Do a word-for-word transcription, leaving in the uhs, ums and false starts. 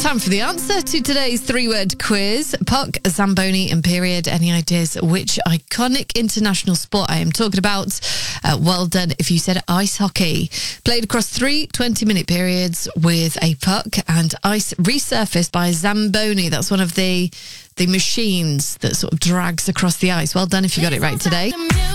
Time for the answer to today's three-word quiz. Puck, Zamboni and period. Any ideas which iconic international sport I am talking about? Uh, well done if you said ice hockey. Played across three twenty-minute periods with a puck and ice resurfaced by a Zamboni. That's one of the, the machines that sort of drags across the ice. Well done if you got it right today.